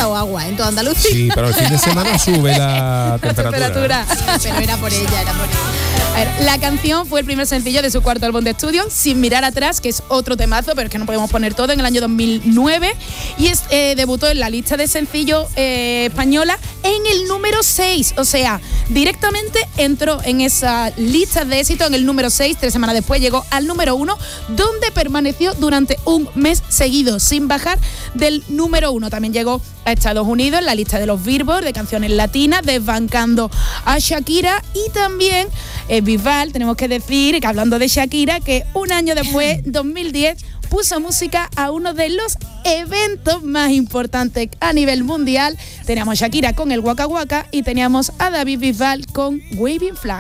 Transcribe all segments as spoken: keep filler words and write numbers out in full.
dado agua en toda Andalucía. Sí, pero el fin de semana sube la temperatura. temperatura. Pero era por ella, era por ella. A ver, la canción fue el primer sencillo de su cuarto álbum de estudio, Sin mirar atrás, que es otro temazo, pero es que no podemos poner todo, en el año dos mil nueve. Y es, eh, debutó en la lista de sencillos eh, española en el número seis. O sea, directamente entró en esa lista de éxito en el número seis. Tres semanas después llegó al número uno, donde permaneció durante un mes seguido, sin bajar del número uno. También llegó a Estados Unidos en la lista de los Billboard de canciones latinas, desbancando a Shakira. Y también eh, Bisbal, tenemos que decir, que hablando de Shakira, que un año después, dos mil diez, puso música a uno de los eventos más importantes a nivel mundial. Teníamos a Shakira con el Waka Waka y teníamos a David Bisbal con Waving Flag.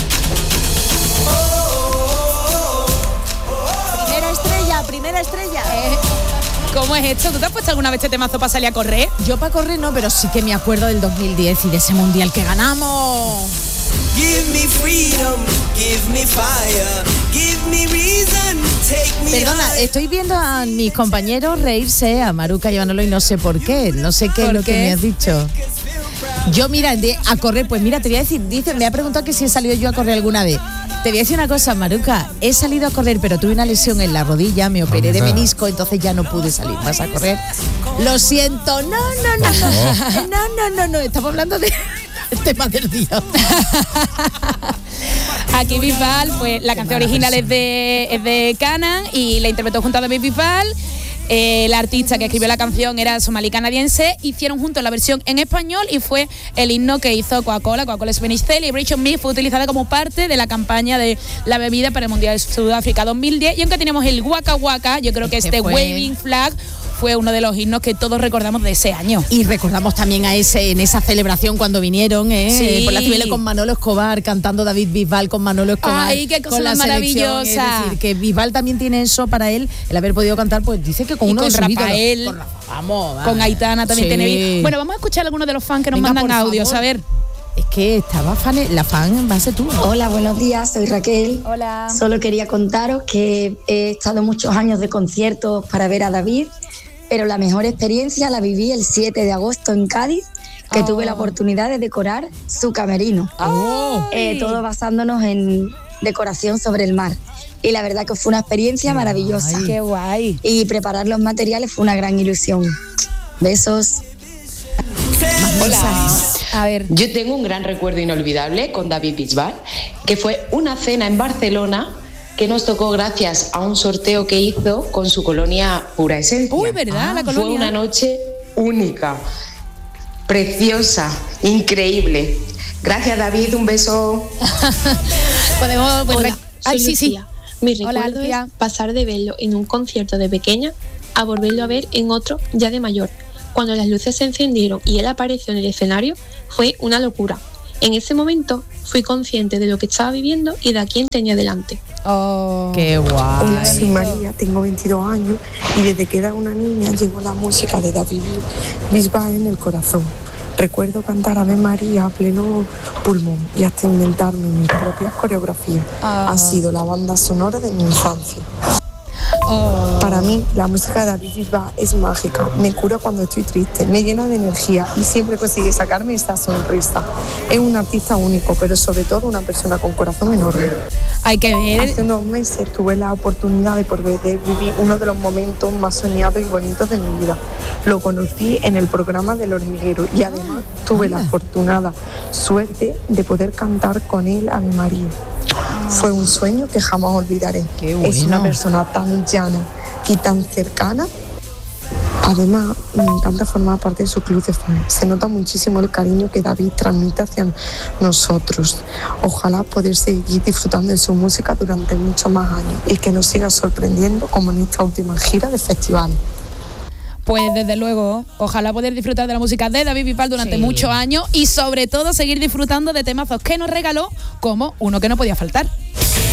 Primera estrella, primera estrella. Eh, ¿Cómo es esto? ¿Tú te has puesto alguna vez este temazo para salir a correr? Yo para correr no, pero sí que me acuerdo del dos mil diez y de ese mundial que ganamos. Give me freedom, give me fire, give me reason, take me. Perdona, estoy viendo a mis compañeros reírse, a Maruca y a Manolo, y no sé por qué, no sé qué es lo qué? que me has dicho. Yo, mira, de, a correr, pues mira, te voy a decir, dice, me ha preguntado que si he salido yo a correr alguna vez. Te voy a decir una cosa, Maruca, he salido a correr, pero tuve una lesión en la rodilla, me operé de menisco, entonces ya no pude salir más a correr. Lo siento, no, no, no, no, no, no, no, no, estamos hablando de el tema del día. Aquí Bisbal, pues la canción original es de, es de Canan y la interpretó junto a David Bisbal. Eh, la artista que escribió la canción era somalí-canadiense. Hicieron juntos la versión en español y fue el himno que hizo Coca-Cola. Coca-Cola Spanish Celebration Me fue utilizada como parte de la campaña de la bebida para el Mundial de Sudáfrica dos mil diez. Y aunque teníamos el Waka Waka, yo creo que este fue... Waving Flag fue uno de los himnos que todos recordamos de ese año. Y recordamos también a ese en esa celebración cuando vinieron, ¿eh? Sí. Por la Cibeles con Manolo Escobar, cantando David Bisbal con Manolo Escobar. Ay, qué cosa con la maravillosa. Es decir, que Bisbal también tiene eso para él, el haber podido cantar, pues dice que con y uno con de sus Rafael, ídolos. Con, vamos, va. con Aitana también Sí. tiene. Bueno, vamos a escuchar a algunos de los fans que nos Venga, mandan por audios, favor. a ver. Es que estaba fan, la fan va a ser tú. Hola, buenos días, soy Raquel. Hola. Solo quería contaros que he estado muchos años de conciertos para ver a David, pero la mejor experiencia la viví el siete de agosto en Cádiz, que Oh. tuve la oportunidad de decorar su camerino. Oh. Eh, todo basándonos en decoración sobre el mar. Y la verdad que fue una experiencia maravillosa. Qué guay. Y preparar los materiales fue una gran ilusión. Besos. Hola. A ver. Yo tengo un gran recuerdo inolvidable con David Bisbal, que fue una cena en Barcelona que nos tocó gracias a un sorteo que hizo con su colonia Pura Esencia. Uy, ¿verdad? La colonia. Fue una noche única, preciosa, increíble. Gracias, David, un beso. Podemos. Pues, Hola, re- Ay, soy sí, sí. Lucía. Mi Hola, recuerdo Lucía. es pasar de verlo en un concierto de pequeña a volverlo a ver en otro ya de mayor. Cuando las luces se encendieron y él apareció en el escenario, fue una locura. En ese momento fui consciente de lo que estaba viviendo y de a quién tenía delante. Oh. Qué guay. Hola, soy María, tengo veintidós años y desde que era una niña llegó la música de David Bisbal en el corazón. Recuerdo cantar Ave María a pleno pulmón y hasta inventarme mis propias coreografías. Ah. Ha sido la banda sonora de mi infancia. Oh. Para mí, la música de David Bisbal es mágica. Me cura cuando estoy triste, me llena de energía y siempre consigue sacarme esa sonrisa. Es un artista único, pero sobre todo una persona con corazón enorme. Hay que ver. Hace unos meses tuve la oportunidad de poder vivir uno de los momentos más soñados y bonitos de mi vida. Lo conocí en el programa del Hormiguero y además tuve la afortunada suerte de poder cantar con él Ave María. Fue un sueño que jamás olvidaré. Qué bueno. Es una persona tan llana y tan cercana. Además, me encanta formar parte de su club de fans. Se nota muchísimo el cariño que David transmite hacia nosotros. Ojalá poder seguir disfrutando de su música durante muchos más años y que nos siga sorprendiendo como en esta última gira de festival. Pues desde luego, ojalá poder disfrutar de la música de David Bisbal durante Sí. muchos años y sobre todo seguir disfrutando de temazos que nos regaló, como uno que no podía faltar.